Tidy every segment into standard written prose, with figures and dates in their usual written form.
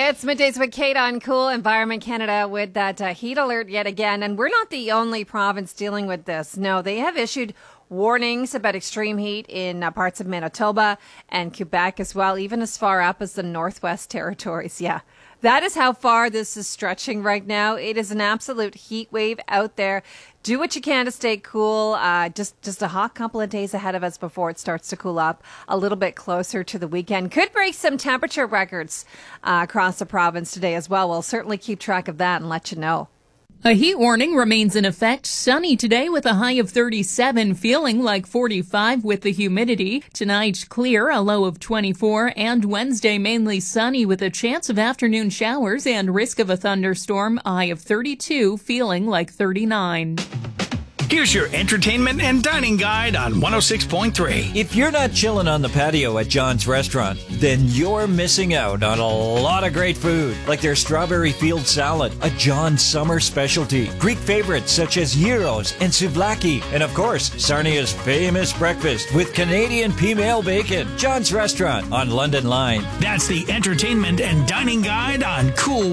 It's Middays with Kate on Cool. Environment Canada with that heat alert yet again. And we're not the only province dealing with this. No, they have issued warnings about extreme heat in parts of Manitoba and Quebec as well, even as far up as the Northwest Territories. Yeah, that is how far this is stretching right now. It is an absolute heat wave out there. Do what you can to stay cool. Just a hot couple of days ahead of us before it starts to cool up a little bit closer to the weekend. Could break some temperature records across the province today as well. We'll certainly keep track of that and let you know. A heat warning remains in effect. Sunny today with a high of 37, feeling like 45 with the humidity. Tonight, clear, a low of 24, and Wednesday mainly sunny with a chance of afternoon showers and risk of a thunderstorm, a high of 32, feeling like 39. Here's your entertainment and dining guide on 106.3. If you're not chilling on the patio at John's Restaurant, then you're missing out on a lot of great food, like their strawberry field salad, a John's summer specialty, Greek favorites such as gyros and souvlaki, and of course, Sarnia's famous breakfast with Canadian pea-mail bacon. John's Restaurant on London Line. That's the entertainment and dining guide on Cool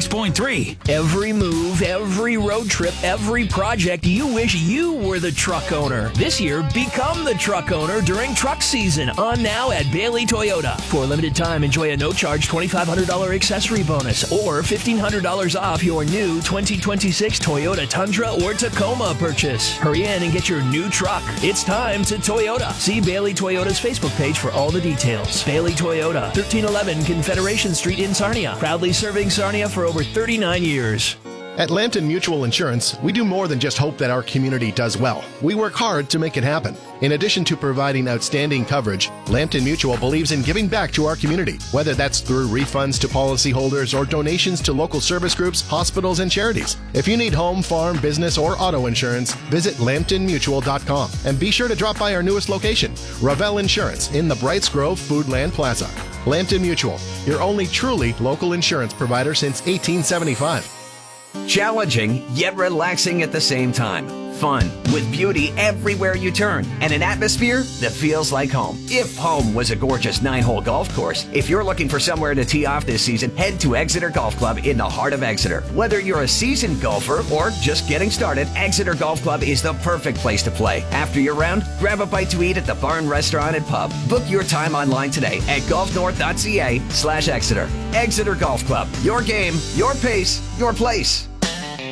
106.3. Every move, every road trip, every project, you wish you were the truck owner. This year, become the truck owner during truck season. On now at Bailey Toyota. For a limited time, enjoy a no-charge $2,500 accessory bonus or $1,500 off your new 2026 Toyota Tundra or Tacoma purchase. Hurry in and get your new truck. It's time to Toyota. See Bailey Toyota's Facebook page for all the details. Bailey Toyota, 1311 Confederation Street in Sarnia. Proudly serving Sarnia for over 39 years. At Lambton Mutual Insurance, we do more than just hope that our community does well. We work hard to make it happen. In addition to providing outstanding coverage, Lambton Mutual believes in giving back to our community, whether that's through refunds to policyholders or donations to local service groups, hospitals, and charities. If you need home, farm, business, or auto insurance, visit lambtonmutual.com and be sure to drop by our newest location, Ravel Insurance, in the Brights Grove Foodland Plaza. Lambton Mutual, your only truly local insurance provider since 1875. Challenging, yet relaxing at the same time. Fun, with beauty everywhere you turn, and an atmosphere that feels like home. If home was a gorgeous 9-hole golf course, if you're looking for somewhere to tee off this season, head to Exeter Golf Club in the heart of Exeter. Whether you're a seasoned golfer or just getting started, Exeter Golf Club is the perfect place to play. After your round, grab a bite to eat at the Barn Restaurant and Pub. Book your time online today at golfnorth.ca/Exeter. Exeter Golf Club. Your game, your pace, your place.